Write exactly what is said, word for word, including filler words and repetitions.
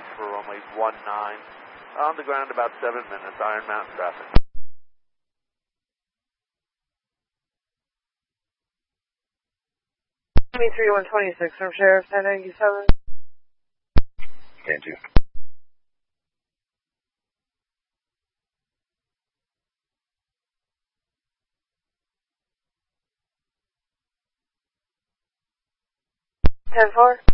east for runway one nine. On the ground about seven minutes, Iron Mountain traffic. three one twenty-six from Sheriff ten ninety-seven. Thank you. ten four.